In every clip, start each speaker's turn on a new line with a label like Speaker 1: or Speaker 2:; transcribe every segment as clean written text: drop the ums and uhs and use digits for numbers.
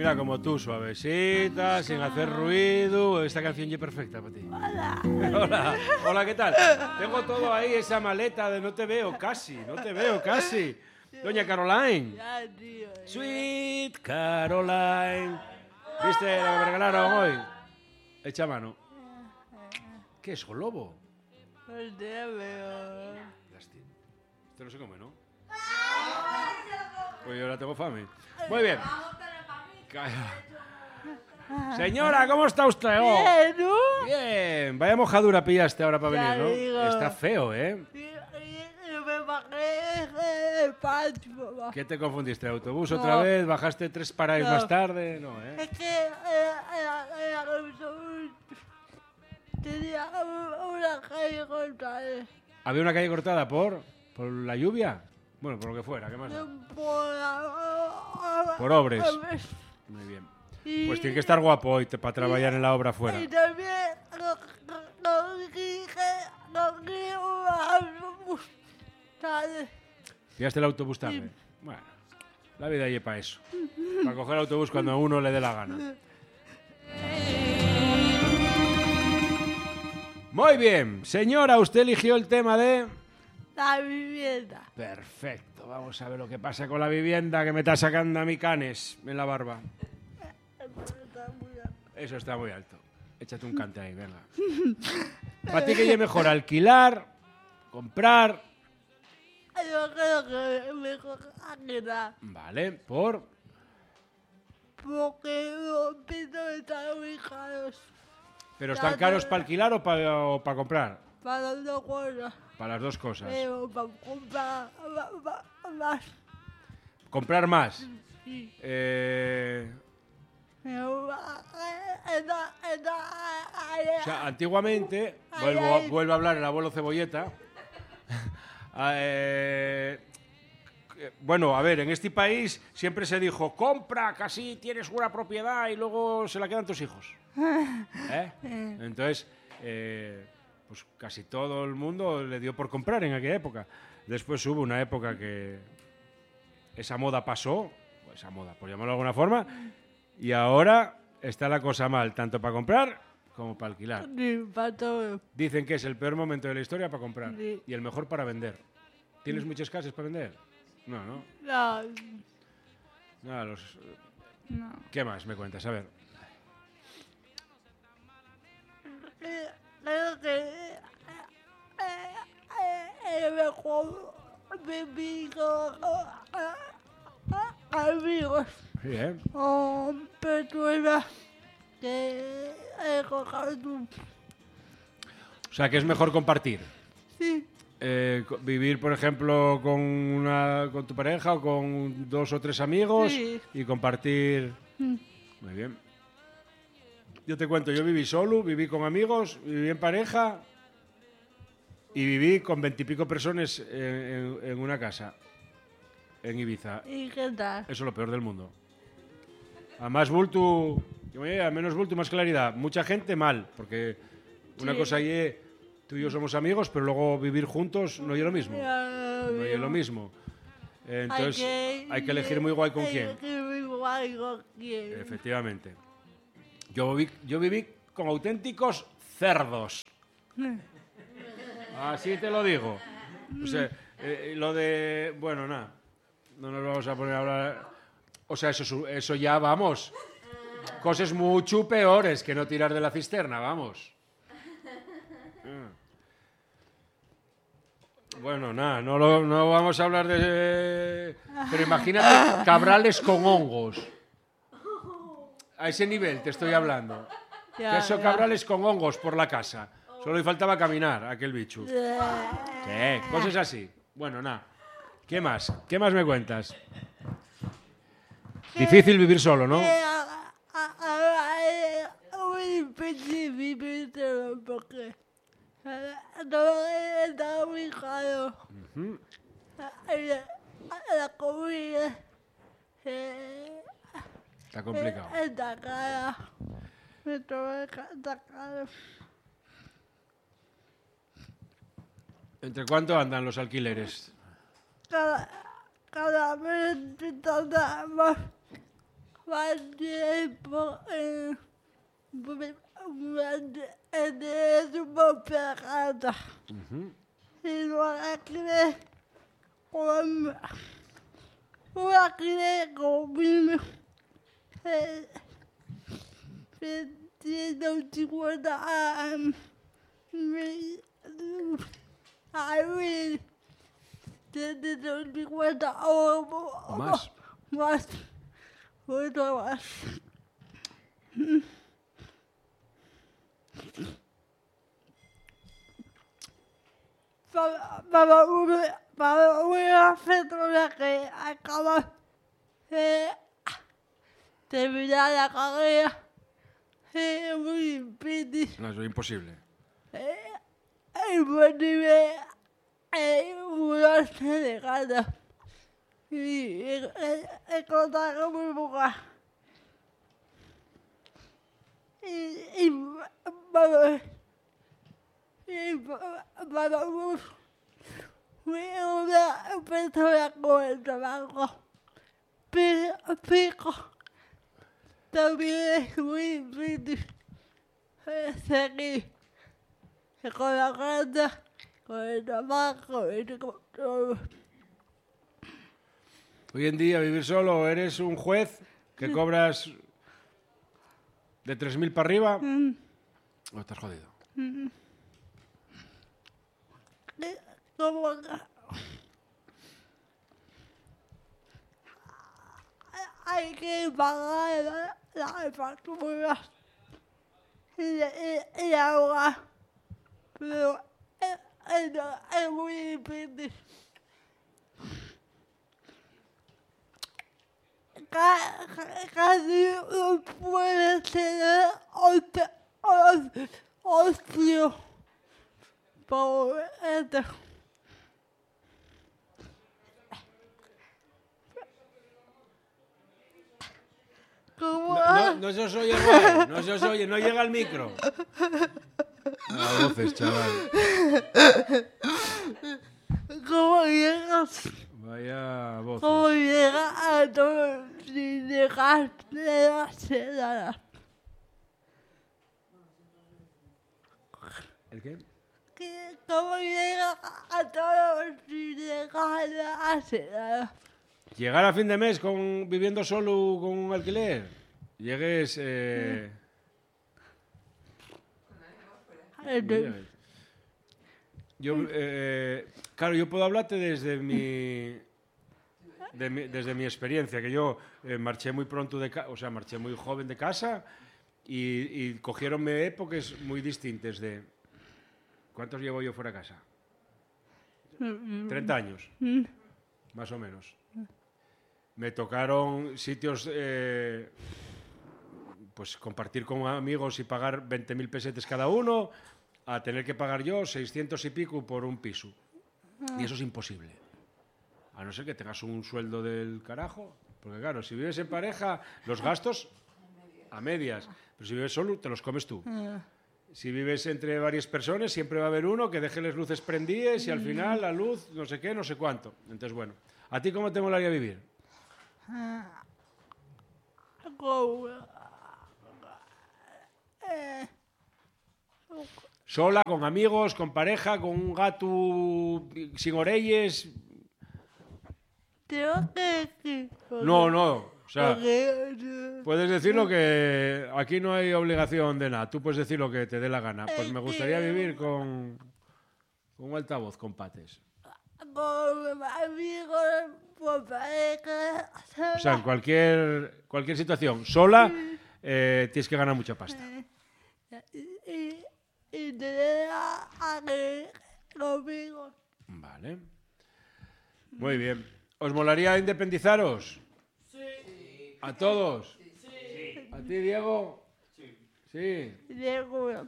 Speaker 1: Mira, como tú, suavecita, sin hacer ruido. Esta canción ya es perfecta para ti.
Speaker 2: Hola.
Speaker 1: Hola, hola, ¿qué tal? Tengo todo ahí, esa maleta de no te veo casi. Doña Caroline.
Speaker 2: Ya, tío.
Speaker 1: Sweet Caroline. ¿Viste lo que me regalaron hoy? Echa mano. ¿Qué es, lobo?
Speaker 2: No te veo.
Speaker 1: Lástima. Esto no se come, ¿no? Pues yo ahora tengo fame. Muy bien. Señora, ¿cómo está usted? Oh.
Speaker 2: Bien, ¿no?
Speaker 1: Bien. Vaya mojadura pillaste ahora para
Speaker 2: Ya
Speaker 1: venir, ¿no?
Speaker 2: digo.
Speaker 1: Está feo, ¿eh?
Speaker 2: Y me bajé el patio.
Speaker 1: ¿Qué te confundiste? ¿Autobús otra vez? ¿Bajaste 3 paradas
Speaker 2: No.
Speaker 1: más tarde? No, ¿eh?
Speaker 2: Es que tenía una calle cortada.
Speaker 1: ¿Había una calle cortada por la lluvia? Bueno, por lo que fuera, ¿qué más da? Por obres. Muy bien. Pues tiene que estar guapo hoy para trabajar en la obra afuera.
Speaker 2: Y también cogí un autobús tarde.
Speaker 1: ¿Pillaste el autobús tarde? Bueno, la vida lleva para eso. Para coger el autobús cuando a uno le dé la gana. Muy bien. Señora, usted eligió el tema de...
Speaker 2: La vivienda.
Speaker 1: Perfecto. Vamos a ver lo que pasa con la vivienda que me está sacando a mi canes en la barba. Eso está muy alto. Échate un cante ahí, venga. ¿Para ti qué es mejor? ¿Alquilar? ¿Comprar?
Speaker 2: Yo creo que es mejor alquilar.
Speaker 1: Vale, ¿por?
Speaker 2: Porque los pisos están muy caros.
Speaker 1: ¿Pero están caros para alquilar o para comprar?
Speaker 2: Para las dos cosas.
Speaker 1: Para las dos cosas.
Speaker 2: Pero para comprar más.
Speaker 1: ¿Comprar más?
Speaker 2: Sí.
Speaker 1: O sea, antiguamente, vuelvo a hablar el abuelo Cebolleta. Bueno, a ver, en este país siempre se dijo, compra, que así tienes una propiedad y luego se la quedan tus hijos. ¿Eh? Entonces, pues casi todo el mundo le dio por comprar en aquella época. Después hubo una época que esa moda pasó, esa moda, por llamarlo de alguna forma, y ahora está la cosa mal, tanto para comprar como para alquilar.
Speaker 2: Sí, para todo.
Speaker 1: Dicen que es el peor momento de la historia para comprar
Speaker 2: Sí.
Speaker 1: y el mejor para vender. ¿Tienes muchas casas para vender? No, ¿no?
Speaker 2: No,
Speaker 1: Nada,
Speaker 2: no.
Speaker 1: ¿Qué más me cuentas? A ver.
Speaker 2: Creo que es mejor vivir con amigos
Speaker 1: Bien.
Speaker 2: o personas que coger tú.
Speaker 1: O sea, que es mejor compartir.
Speaker 2: Sí,
Speaker 1: Vivir, por ejemplo, con tu pareja o con 2 o 3 amigos
Speaker 2: Sí.
Speaker 1: y compartir. Muy bien. Yo te cuento, yo viví solo, viví con amigos, viví en pareja y viví con 20 y pico personas en una casa en Ibiza.
Speaker 2: ¿y qué tal?
Speaker 1: Eso es lo peor del mundo. A más bulto, a menos bulto y más claridad. Mucha gente mal, porque una
Speaker 2: Sí.
Speaker 1: cosa es, tú y yo somos amigos, pero luego vivir juntos no es lo mismo.
Speaker 2: Ya
Speaker 1: No es lo mismo. Entonces hay que elegir muy guay con quién.
Speaker 2: Hay que elegir muy guay con quién.
Speaker 1: Efectivamente. Yo viví con auténticos cerdos. Así te lo digo. O sea, lo de... Bueno, nada. No nos vamos a poner a hablar... O sea, eso ya, vamos. Cosas mucho peores que no tirar de la cisterna, vamos. Bueno, nada, no vamos a hablar de... Pero imagínate cabrales con hongos. A ese nivel te estoy hablando.
Speaker 2: Ya,
Speaker 1: Queso
Speaker 2: ya.
Speaker 1: cabrales con hongos por la casa. Solo le faltaba caminar a aquel bicho. ¿Qué? Cosas así. Bueno, nada. ¿Qué más? ¿Qué más me cuentas? Difícil vivir solo, ¿no?
Speaker 2: Muy difícil vivir solo porque todo está muy caro. La comida
Speaker 1: Está complicado.
Speaker 2: está cara. Todo está caro.
Speaker 1: ¿Entre cuánto andan los alquileres?
Speaker 2: Cada vez está más más tiempo en su propia casa. Y no alquiler conmigo. 150 150
Speaker 1: ¿O más?
Speaker 2: Más. Mucho más. Para una persona que acaba de terminar la carrera, es muy difícil.
Speaker 1: No, eso es imposible.
Speaker 2: Es posible mudarse de casa y encontrar muy poca. Y vamos. Vamos, fui una persona con el trabajo, pero también es muy difícil seguir con la casa, con el trabajo y con todo.
Speaker 1: Hoy en día vivir solo, eres un juez que cobras de 3.000 para arriba, o estás jodido.
Speaker 2: Como hay que pagar las facturas y ahora, pero es muy difícil. Casi no puede tener ocio por esto.
Speaker 1: No se os oye, guay. No se os oye, no llega el micro. A voces, chaval.
Speaker 2: ¿Cómo llegas?
Speaker 1: Vaya voces.
Speaker 2: ¿Cómo llegas a todo sin dejar de hacer nada?
Speaker 1: ¿El qué?
Speaker 2: ¿Cómo llegas a todo sin dejar de hacer nada?
Speaker 1: Llegar a fin de mes viviendo solo con un alquiler. Llegues... Claro, yo puedo hablarte desde desde mi experiencia, que yo marché muy pronto marché muy joven de casa y cogieronme épocas muy distintas de... ¿Cuántos llevo yo fuera de casa? 30 años, más o menos. Me tocaron sitios, pues compartir con amigos y pagar 20.000 pesetes cada uno, a tener que pagar yo 600 y pico por un piso. Y eso es imposible. A no ser que tengas un sueldo del carajo. Porque claro, si vives en pareja, los gastos a medias. Pero si vives solo, te los comes tú. Si vives entre varias personas, siempre va a haber uno que deje las luces prendidas y al final la luz, no sé qué, no sé cuánto. Entonces, bueno, ¿a ti cómo te molaría vivir? Sola, con amigos, con pareja, con un gato sin orelles.
Speaker 2: Creo que sí.
Speaker 1: No. O sea, puedes decir lo que... Aquí no hay obligación de nada. Tú puedes decir lo que te dé la gana. Pues me gustaría vivir con un altavoz, con pates.
Speaker 2: Con amigos, con pareja.
Speaker 1: O sea, en cualquier situación. Sola, tienes que ganar mucha pasta.
Speaker 2: Y tener a conmigo.
Speaker 1: Vale. Muy bien. ¿Os molaría independizaros? Sí. ¿A todos? Sí. ¿A ti, Diego? Sí. Sí.
Speaker 2: Diego.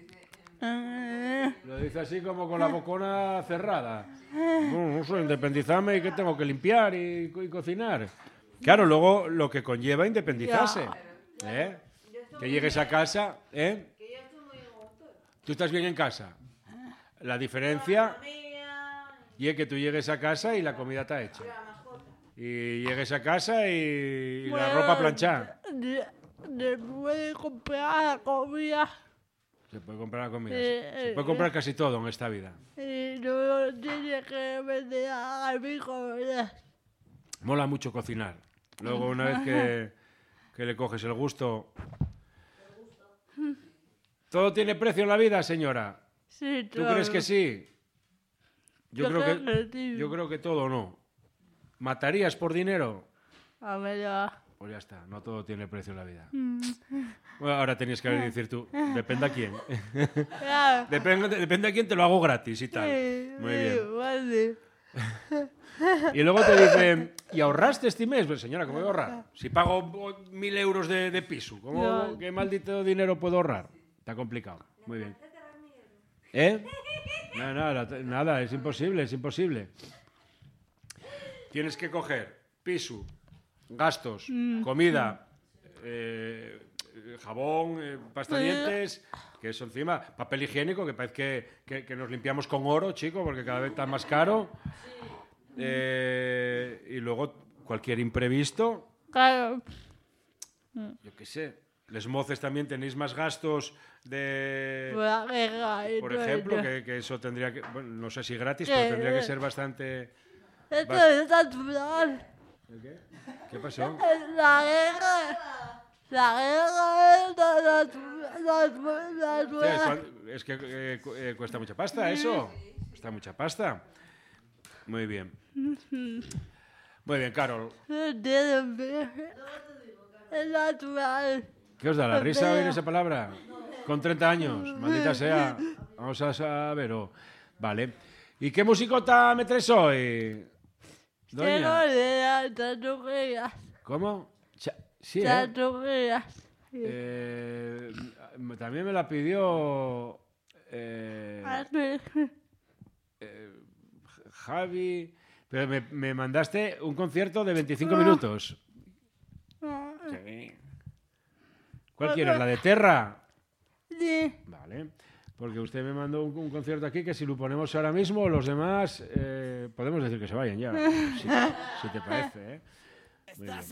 Speaker 1: Lo dice así como con la bocona cerrada. No soy independizarme y que tengo que limpiar y cocinar. Claro, luego lo que conlleva independizarse. Que llegues a casa, Tú estás bien en casa. La diferencia y es que tú llegues a casa y la comida está hecha. y llegues a casa y la
Speaker 2: Bueno,
Speaker 1: ropa planchada.
Speaker 2: Después de comprar la comida
Speaker 1: Se puede comprar la comida.
Speaker 2: Eh,
Speaker 1: Se puede comprar casi todo en esta vida.
Speaker 2: y no tiene que vender a mi comida.
Speaker 1: Mola mucho cocinar. Luego, una vez que le coges el gusto... ¿Todo tiene precio en la vida, señora?
Speaker 2: Sí,
Speaker 1: ¿Tú crees que sí?
Speaker 2: Yo creo que sí.
Speaker 1: Yo creo que todo no. ¿Matarías por dinero?
Speaker 2: A ver, ya.
Speaker 1: Pues ya está, no todo tiene precio en la vida. Bueno, ahora tenías que decir tú, depende a quién.
Speaker 2: Ya.
Speaker 1: Depende a quién te lo hago gratis y tal.
Speaker 2: Sí,
Speaker 1: Muy
Speaker 2: sí,
Speaker 1: bien.
Speaker 2: vale.
Speaker 1: Y luego te dicen, ¿y ahorraste este mes? Pues señora, ¿cómo voy a ahorrar? Si pago 1.000 euros de piso,
Speaker 2: No.
Speaker 1: ¿qué maldito dinero puedo ahorrar? Está complicado. Muy bien. ¿Eh? No, nada, es imposible, es imposible. Tienes que coger piso, gastos, comida, jabón, pasta de dientes, que eso encima, papel higiénico, que parece que nos limpiamos con oro, chico, porque cada vez está más caro. Y luego cualquier imprevisto,
Speaker 2: Claro.
Speaker 1: yo qué sé. Les moces también tenéis más gastos de...
Speaker 2: La guerra y
Speaker 1: Por
Speaker 2: todo
Speaker 1: ejemplo,
Speaker 2: eso.
Speaker 1: que eso tendría que... Bueno, no sé si gratis, pero tendría que ser bastante...
Speaker 2: Esto es natural.
Speaker 1: ¿El qué? ¿Qué pasó?
Speaker 2: La guerra es
Speaker 1: Hostia,
Speaker 2: natural.
Speaker 1: es que cuesta mucha pasta eso. Cuesta mucha pasta. Muy bien. Muy bien, Carol.
Speaker 2: Es natural.
Speaker 1: ¿Qué os da la risa oír esa palabra? Con 30 años, maldita sea. Vamos a saber. Vale. ¿Y qué musicota me traes hoy, doña?
Speaker 2: Tengo de tatuajes.
Speaker 1: ¿Cómo? Sí, ¿eh?
Speaker 2: Tatuajes.
Speaker 1: También me la pidió Javi, pero me mandaste un concierto de 25 minutos. Sí. ¿Cuál quieres? ¿La de Terra?
Speaker 2: Sí.
Speaker 1: Vale, porque usted me mandó un concierto aquí que si lo ponemos ahora mismo, los demás podemos decir que se vayan ya, si te parece, ¿eh? Muy bien.